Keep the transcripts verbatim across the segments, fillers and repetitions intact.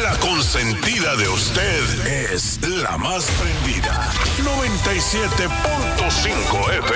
La consentida de usted es la más prendida. noventa y siete punto cinco F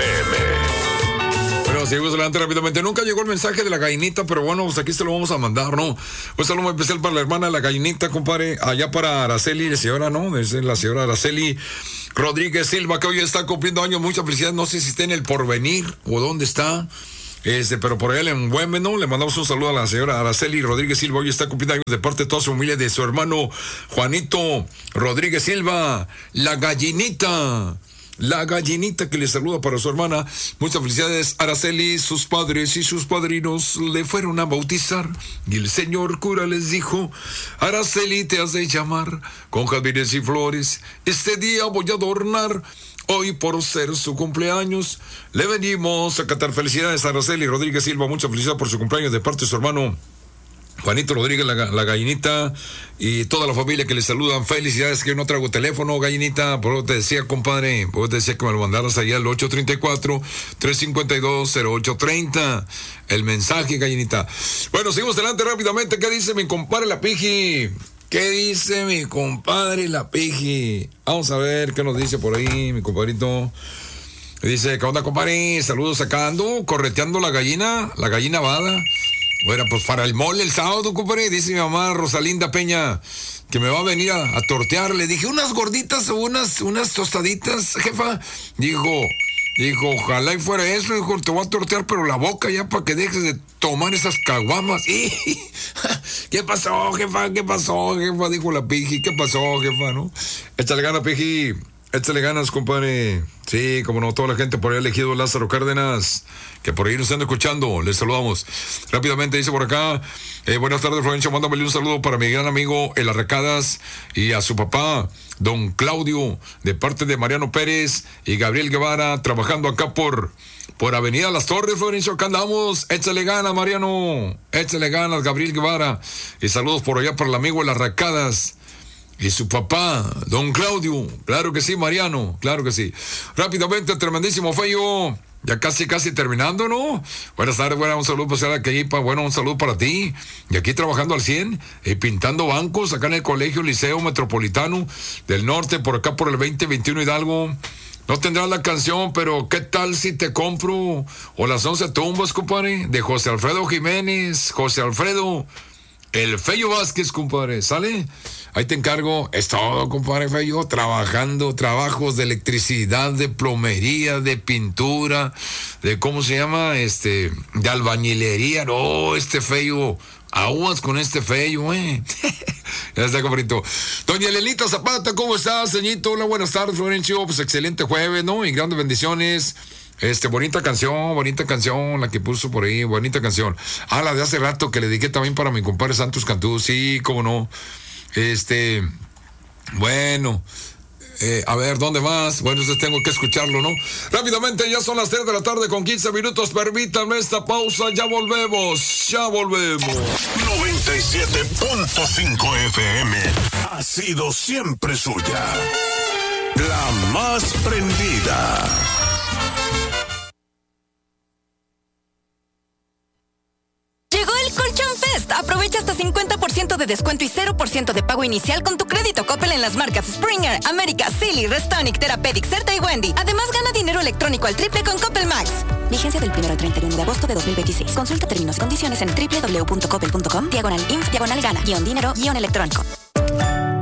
M. Bueno, seguimos adelante rápidamente. Nunca llegó el mensaje de la gallinita, pero bueno, pues aquí se lo vamos a mandar, ¿no? Un saludo muy especial para la hermana de la gallinita, compadre. Allá para Araceli, la señora, ¿no? Es la señora Araceli Rodríguez Silva, que hoy está cumpliendo años. Mucha felicidad. No sé si está en el Porvenir o dónde está. Este, pero por allá en Güemes, ¿no? Le mandamos un saludo a la señora Araceli Rodríguez Silva. Hoy está cumpliendo años de parte de toda su familia, de su hermano Juanito Rodríguez Silva, la gallinita. La gallinita que le saluda para su hermana. Muchas felicidades, Araceli. Sus padres y sus padrinos le fueron a bautizar y el señor cura les dijo: Araceli, te has de llamar con jazmines y flores. Este día voy a adornar. Hoy, por ser su cumpleaños, le venimos a cantar. Felicidades a Araceli Rodríguez Silva. Mucha felicidad por su cumpleaños de parte de su hermano Juanito Rodríguez, la, la gallinita, y toda la familia que le saludan. Felicidades. Que no traigo teléfono, gallinita. Por eso te decía, compadre, por eso te decía que me lo mandaras allá al ocho tres cuatro, tres cinco dos, cero ocho tres cero. El mensaje, gallinita. Bueno, seguimos adelante rápidamente. ¿Qué dice mi compadre la Piji? ¿Qué dice mi compadre la Piji? Vamos a ver qué nos dice por ahí, mi compadrito. Dice: ¿qué onda, compadre? Saludos acá. Ando correteando la gallina, la gallina vada. Bueno, pues para el mole el sábado, compadre. Dice mi mamá Rosalinda Peña que me va a venir a, a tortear. Le dije: unas gorditas o unas, unas tostaditas, jefa. Dijo, dijo, ojalá y fuera eso. Dijo: te voy a tortear, pero la boca ya, para que dejes de tomar esas caguamas. ¿Qué pasó, jefa? ¿Qué pasó, jefa? Dijo la Piji. ¿Qué pasó, jefa? ¿No? Échale ganas, Piji. Échale ganas, compadre. Sí, como no, toda la gente por ahí elegido Lázaro Cárdenas, que por ahí nos están escuchando. Les saludamos. Rápidamente dice por acá: eh, buenas tardes, Florencio. Mándame un saludo para mi gran amigo El Arracadas y a su papá, don Claudio, de parte de Mariano Pérez y Gabriel Guevara, trabajando acá por, por Avenida Las Torres, Florencio. Acá andamos. Échale ganas, Mariano. Échale ganas, Gabriel Guevara. Y saludos por allá para el amigo El Arracadas y su papá, don Claudio. Claro que sí, Mariano, claro que sí. Rápidamente, tremendísimo Feyo. Ya casi, casi terminando, ¿no? Buenas tardes, bueno, un saludo para aquí, bueno, un saludo para ti. Y aquí trabajando al cien, eh, pintando bancos, acá en el Colegio Liceo Metropolitano del Norte, por acá por el veinte veintiuno Hidalgo. No tendrás la canción, pero ¿qué tal si te compro? O las once tumbas, compadre, de José Alfredo Jiménez, José Alfredo, el Feyo Vázquez, compadre, ¿sale? Ahí te encargo. Es todo, compadre Feyo. Trabajando, trabajos de electricidad, de plomería, de pintura, de ¿cómo se llama? Este, de albañilería. No, este Feyo. Aguas con este Feyo, eh. Ya está, compadrito. Doña Elenita Zapata, ¿cómo estás, señito? Hola, buenas tardes, Florencio. Pues excelente jueves, ¿no? Y grandes bendiciones. Este, bonita canción, bonita canción, la que puso por ahí, bonita canción. Ah, la de hace rato que le dediqué también para mi compadre Santos Cantú, sí, cómo no. Este, bueno, eh, a ver, ¿dónde más? Bueno, entonces tengo que escucharlo, ¿no? Rápidamente, ya son las tres de la tarde con quince minutos, permítanme esta pausa, ya volvemos, ya volvemos. noventa y siete punto cinco F M ha sido siempre suya. La más prendida. Llegó el Colchón Fest. Aprovecha hasta cincuenta por ciento de descuento y cero por ciento de pago inicial con tu crédito Coppel en las marcas Springer, América, Silly, Restonic, Therapeutic, Certa y Wendy. Además, gana dinero electrónico al triple con Coppel Max. Vigencia del primero al treinta y uno de agosto de dos mil veintiséis. Consulta términos y condiciones en doble u doble u doble u punto coppel punto com, diagonal inf, diagonal gana, guión dinero, guión electrónico.